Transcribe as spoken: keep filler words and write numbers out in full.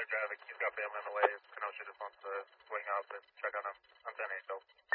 traffic. He's got family on the way. Kenosha just wants to swing up and check on him. I'm ten eight, though.